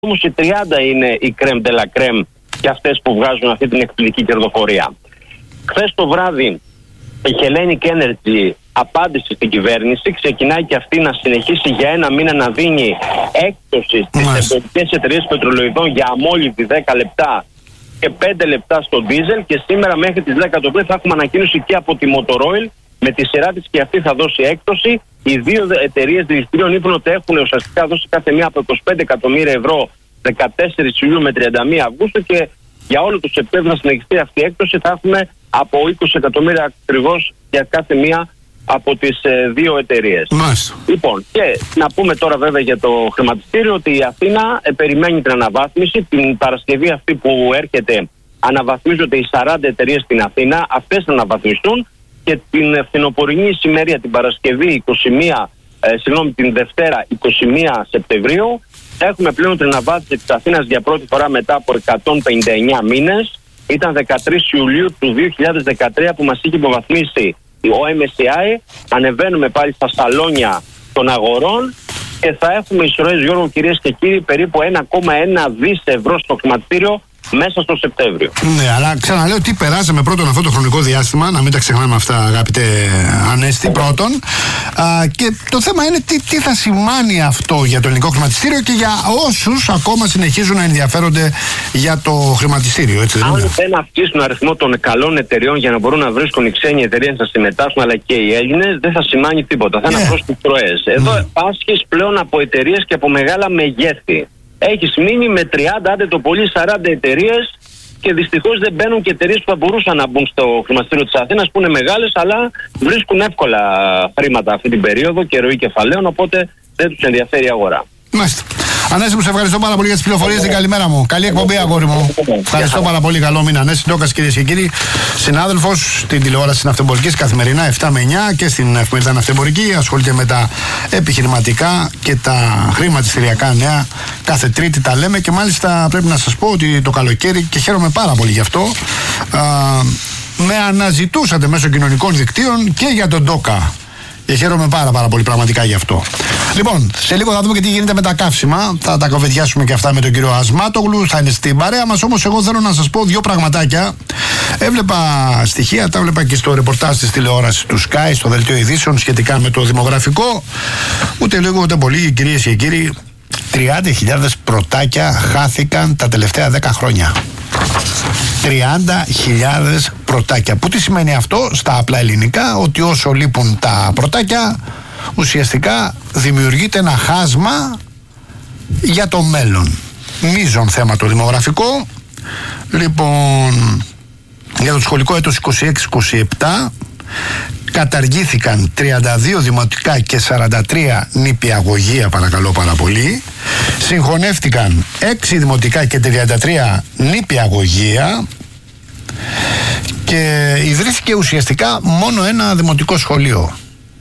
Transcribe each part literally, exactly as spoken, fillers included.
Όμως οι τριάντα είναι η crème de la crème και αυτές που βγάζουν αυτή την εκπληκτική κερδοφορία. Χθες το βράδυ η Hellenic Energy απάντησε στην κυβέρνηση, ξεκινάει και αυτή να συνεχίσει για ένα μήνα να δίνει έκπτωση στις εμπορικές εταιρείες πετρελοειδών για αμόλυβδη δέκα λεπτά και πέντε λεπτά στο ντίζελ, και σήμερα μέχρι τις δέκα το πρωί θα έχουμε ανακοίνωση και από τη Motoroil με τη σειρά της, και αυτή θα δώσει έκπτωση. Οι δύο εταιρείες δηληστηρίων είπαν ότι έχουν ουσιαστικά δώσει κάθε μία από είκοσι πέντε εκατομμύρια ευρώ δεκατέσσερις Ιουλίου με τριάντα μία Αυγούστου, και για όλο το Σεπτέμβριο να συνεχιστεί αυτή η έκπτωση θα έχουμε από είκοσι εκατομμύρια ακριβώς για κάθε μία από τις ε, δύο εταιρείες. Μάλιστα. Λοιπόν, και να πούμε τώρα βέβαια για το χρηματιστήριο ότι η Αθήνα ε, περιμένει την αναβάθμιση. Την Παρασκευή αυτή που έρχεται αναβαθμίζονται οι σαράντα εταιρείες στην Αθήνα. Αυτές θα αναβαθμιστούν, και την φθινοπορεινή ησημέρεια την Παρασκευή είκοσι μία, ε, συγγνώμη, την Δευτέρα είκοσι μία Σεπτεμβρίου θα έχουμε πλέον την αναβάθμιση της Αθήνας για πρώτη φορά μετά από εκατόν πενήντα εννέα μήνες. Ήταν δεκατρείς Ιουλίου του δύο χιλιάδες δεκατρία που μας είχε υποβαθμίσει ο εμ ες σι άι. Ανεβαίνουμε πάλι στα σαλόνια των αγορών και θα έχουμε εισρωές, Γιώργο, κυρίες και κύριοι, περίπου ένα κόμμα ένα δις ευρώ στο χρηματιστήριο μέσα στο Σεπτέμβριο. Ναι, αλλά ξαναλέω τι περάσαμε πρώτον αυτό το χρονικό διάστημα, να μην τα ξεχνάμε αυτά, αγαπητέ Ανέστη, πρώτον. Α, και το θέμα είναι τι, τι θα σημάνει αυτό για το ελληνικό χρηματιστήριο και για όσους ακόμα συνεχίζουν να ενδιαφέρονται για το χρηματιστήριο. Έτσι, αν δεν αυξήσουν αριθμό των καλών εταιρεών για να μπορούν να βρίσκουν οι ξένοι εταιρείες να συμμετάσχουν, αλλά και οι Έλληνες, δεν θα σημάνει τίποτα. Θα είναι απλώς ροές. Εδώ mm. πάσχεις πλέον από εταιρείες και από μεγάλα μεγέθη. Έχεις μείνει με τριάντα, άντε το πολύ σαράντα εταιρείες, και δυστυχώς δεν μπαίνουν και εταιρείες που θα μπορούσαν να μπουν στο χρηματιστήριο της Αθήνας, που είναι μεγάλες αλλά βρίσκουν εύκολα χρήματα αυτή την περίοδο και ροή κεφαλαίων, οπότε δεν τους ενδιαφέρει η αγορά. Μάλιστα. Ανέστη μου, σε ευχαριστώ πάρα πολύ για τις πληροφορίες. Την καλημέρα μου. Καλή εκπομπή, αγόρι μου. Ευχαριστώ πάρα πολύ. Καλό μήνα. Ανέστη Ντόκας, κυρίες και κύριοι, συνάδελφος στην τηλεόραση Ναυτεμπορικής καθημερινά επτά με εννιά και στην εφημερίδα Ναυτεμπορική. Ασχολείται με τα επιχειρηματικά και τα χρηματιστηριακά νέα. Κάθε Τρίτη τα λέμε, και μάλιστα πρέπει να σας πω ότι το καλοκαίρι, και χαίρομαι πάρα πολύ γι' αυτό, α, με αναζητούσατε μέσω κοινωνικών δικτύων και για τον Ντόκα. Και χαίρομαι πάρα πάρα πολύ πραγματικά γι' αυτό. Λοιπόν, σε λίγο θα δούμε και τι γίνεται με τα καύσιμα. Θα τα κοβεντιάσουμε και αυτά με τον κύριο Ασμάτογλου. Θα είναι στην παρέα μας. Όμως εγώ θέλω να σας πω δύο πραγματάκια. Έβλεπα στοιχεία, τα έβλεπα και στο ρεπορτάζ της τηλεόρασης του Sky, στο δελτίο ειδήσεων, σχετικά με το δημογραφικό. Ούτε λίγο ούτε πολύ, κυρίες και κύριοι, τριάντα χιλιάδες πρωτάκια χάθηκαν τα τελευταία δέκα χρόνια. τριάντα χιλιάδες πρωτάκια. Που τι σημαίνει αυτό στα απλά ελληνικά? Ότι όσο λείπουν τα πρωτάκια, ουσιαστικά δημιουργείται ένα χάσμα για το μέλλον. Μείζον θέμα το δημογραφικό. Λοιπόν, για το σχολικό έτος είκοσι έξι είκοσι επτά καταργήθηκαν τριάντα δύο δημοτικά και σαράντα τρία νηπιαγωγεία, παρακαλώ πάρα πολύ. Συγχωνεύτηκαν έξι δημοτικά και τριάντα τρία νηπιαγωγεία και ιδρύθηκε ουσιαστικά μόνο ένα δημοτικό σχολείο.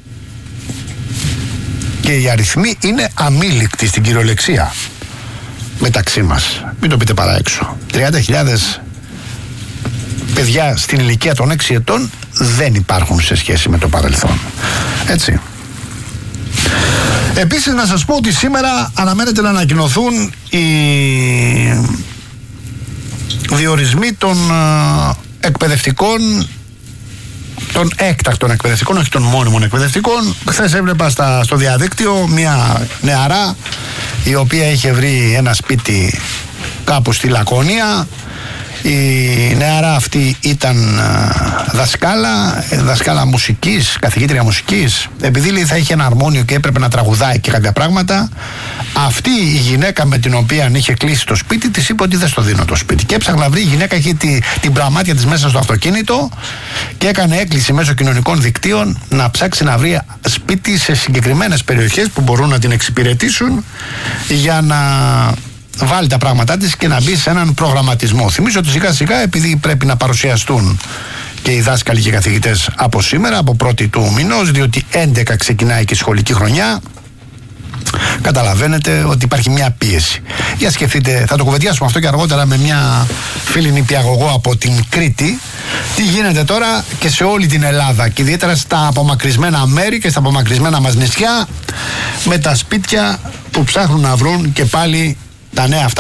Και οι αριθμοί είναι αμήλικτοι στην κυριολεξία μεταξύ μας. Μην το πείτε παρά έξω. τριάντα χιλιάδες παιδιά στην ηλικία των έξι ετών δεν υπάρχουν σε σχέση με το παρελθόν. Έτσι. Επίσης να σας πω ότι σήμερα αναμένεται να ανακοινωθούν οι διορισμοί των εκπαιδευτικών, των έκτακτων εκπαιδευτικών, όχι των μόνιμων εκπαιδευτικών. Χθες έβλεπα στα, στο διαδίκτυο μια νεαρά η οποία είχε βρει ένα σπίτι κάπου στη Λακωνία. Η νεαρά αυτή ήταν α, δασκάλα, δασκάλα μουσικής, καθηγήτρια μουσικής. Επειδή λέει, θα είχε ένα αρμόνιο και έπρεπε να τραγουδάει και κάποια πράγματα, αυτή η γυναίκα με την οποία είχε κλείσει το σπίτι της είπε ότι δεν στο δίνω το σπίτι. Και έψαχνα να βρει, η γυναίκα είχε τη, την πραμάτια της μέσα στο αυτοκίνητο και έκανε έκκληση μέσω κοινωνικών δικτύων να ψάξει να βρει σπίτι σε συγκεκριμένες περιοχές που μπορούν να την εξυπηρετήσουν για να βάλει τα πράγματά της και να μπει σε έναν προγραμματισμό. Θυμίζω ότι σιγά σιγά, επειδή πρέπει να παρουσιαστούν και οι δάσκαλοι και οι καθηγητές από σήμερα, από πρώτη του μηνός, διότι έντεκα ξεκινάει και η σχολική χρονιά, καταλαβαίνετε ότι υπάρχει μια πίεση. Για σκεφτείτε, θα το κουβεντιάσουμε αυτό και αργότερα με μια φίλη νηπιαγωγό από την Κρήτη, τι γίνεται τώρα και σε όλη την Ελλάδα και ιδιαίτερα στα απομακρυσμένα μέρη και στα απομακρυσμένα μας νησιά, με τα σπίτια που ψάχνουν να βρουν και πάλι τα νέα αυτά.